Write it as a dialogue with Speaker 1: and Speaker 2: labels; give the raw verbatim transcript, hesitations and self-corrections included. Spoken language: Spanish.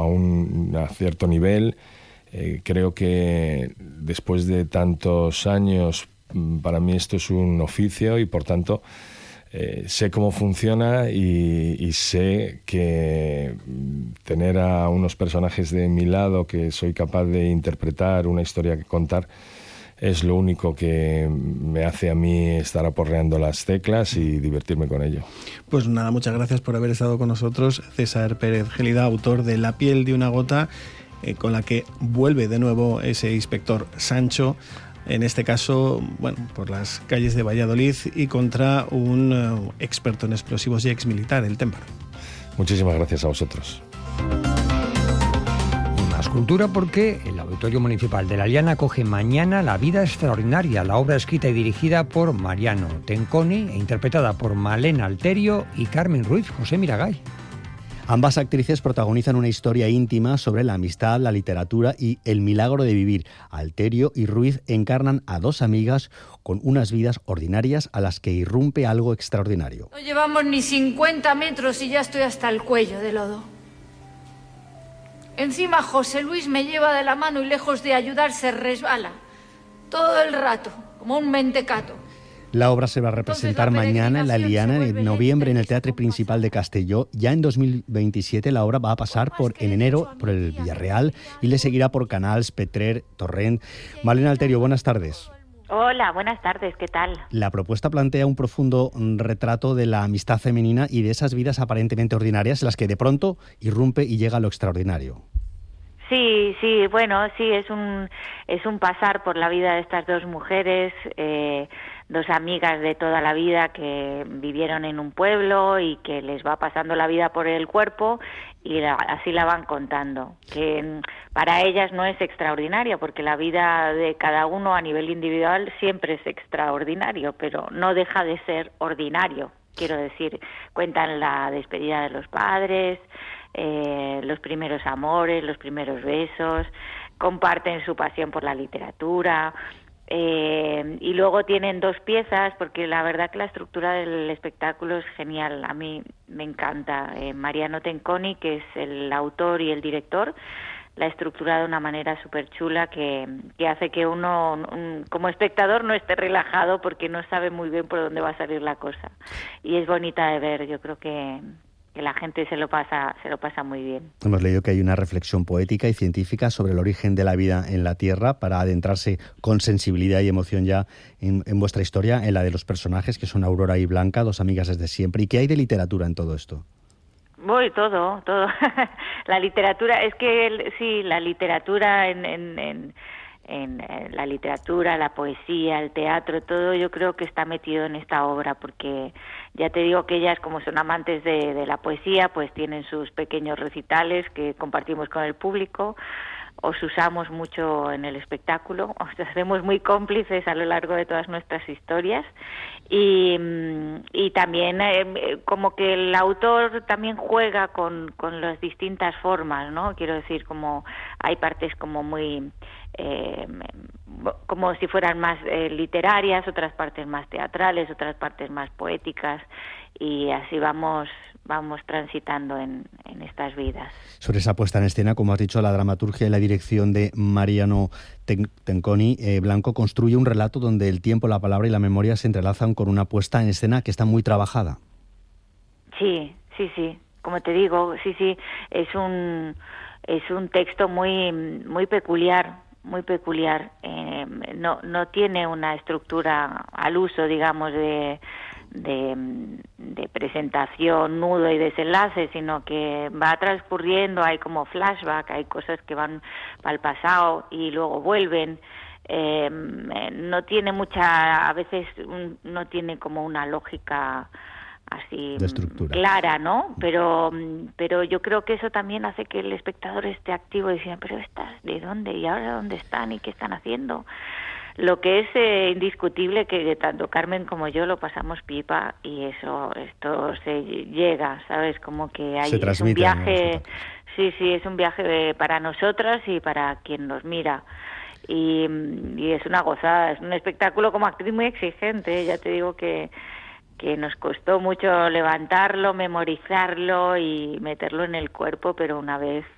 Speaker 1: un, a cierto nivel. Eh, creo que después de tantos años, para mí esto es un oficio y por tanto eh, sé cómo funciona y, y sé que tener a unos personajes de mi lado que soy capaz de interpretar, una historia que contar, es lo único que me hace a mí estar aporreando las teclas y divertirme con ello.
Speaker 2: Pues nada, muchas gracias por haber estado con nosotros, César Pérez Gélida, autor de La piel de una gota, eh, con la que vuelve de nuevo ese inspector Sancho, en este caso, bueno, por las calles de Valladolid y contra un uh, experto en explosivos y exmilitar, el Témpano.
Speaker 1: Muchísimas gracias a vosotros.
Speaker 3: Más cultura porque el Auditorio Municipal de La Liana acoge mañana La vida extraordinaria, la obra escrita y dirigida por Mariano Tenconi e interpretada por Malena Alterio y Carmen Ruiz José Miragay.
Speaker 4: Ambas actrices protagonizan una historia íntima sobre la amistad, la literatura y el milagro de vivir. Alterio y Ruiz encarnan a dos amigas con unas vidas ordinarias a las que irrumpe algo extraordinario.
Speaker 5: No llevamos ni cincuenta metros y ya estoy hasta el cuello de lodo. Encima José Luis me lleva de la mano y lejos de ayudar se resbala. Todo el rato, como un mentecato.
Speaker 4: La obra se va a representar mañana en La Liana, en noviembre en el Teatre Principal de Castelló. Ya en dos mil veintisiete la obra va a pasar por en enero por el Villarreal y le seguirá por Canals, Petrer, Torrent. Malena Alterio, buenas tardes.
Speaker 6: Hola, buenas tardes, ¿qué tal?
Speaker 4: La propuesta plantea un profundo retrato de la amistad femenina y de esas vidas aparentemente ordinarias en las que de pronto irrumpe y llega lo extraordinario.
Speaker 6: Sí, sí, bueno, sí, es un es un pasar por la vida de estas dos mujeres, eh, dos amigas de toda la vida que vivieron en un pueblo y que les va pasando la vida por el cuerpo y la, así la van contando, que para ellas no es extraordinaria porque la vida de cada uno a nivel individual siempre es extraordinario, pero no deja de ser ordinario. Quiero decir, cuentan la despedida de los padres, eh, los primeros amores, los primeros besos, comparten su pasión por la literatura, eh, y luego tienen dos piezas, porque la verdad que la estructura del espectáculo es genial, a mí me encanta. Eh, Mariano Tenconi, que es el autor y el director, la estructura de una manera súper chula que, que hace que uno, un, como espectador, no esté relajado porque no sabe muy bien por dónde va a salir la cosa. Y es bonita de ver, yo creo que, que la gente se lo pasa se lo pasa muy bien.
Speaker 4: Hemos leído que hay una reflexión poética y científica sobre el origen de la vida en la Tierra para adentrarse con sensibilidad y emoción ya en, en vuestra historia, en la de los personajes que son Aurora y Blanca, dos amigas desde siempre. ¿Y qué hay de literatura en todo esto?
Speaker 6: Voy, todo, todo. La literatura, es que sí, la literatura en, en, en, en, en la literatura, la poesía, el teatro, todo yo creo que está metido en esta obra, porque ya te digo que ellas, como son amantes de, de la poesía, pues tienen sus pequeños recitales que compartimos con el público, os usamos mucho en el espectáculo, os hacemos muy cómplices a lo largo de todas nuestras historias y, y también eh, como que el autor también juega con, con las distintas formas, ¿no? Quiero decir, como hay partes como muy eh, como si fueran más eh, literarias, otras partes más teatrales, otras partes más poéticas y así vamos vamos transitando en, en estas vidas.
Speaker 4: Sobre esa puesta en escena, como has dicho, la dramaturgia y la dirección de Mariano Ten- Tenconi, eh, Blanco construye un relato donde el tiempo, la palabra y la memoria se entrelazan con una puesta en escena que está muy trabajada.
Speaker 6: Sí, sí, sí, como te digo, sí, sí, es un es un texto muy muy peculiar, muy peculiar. Eh, no no tiene una estructura al uso, digamos, de De, de presentación, nudo y desenlace, sino que va transcurriendo, hay como flashback, hay cosas que van al pasado y luego vuelven. Eh, no tiene mucha, a veces un, no tiene como una lógica así clara, ¿no? Pero pero yo creo que eso también hace que el espectador esté activo y diga, pero estas, ¿de dónde? ¿Y ahora dónde están? ¿Y qué están haciendo? Lo que es eh, indiscutible que tanto Carmen como yo lo pasamos pipa y eso, esto se llega, ¿sabes? Como que hay es un viaje, sí, sí, es un viaje para nosotras y para quien nos mira. Y, y es una gozada, es un espectáculo como actriz muy exigente, ya te digo que que nos costó mucho levantarlo, memorizarlo y meterlo en el cuerpo, pero una vez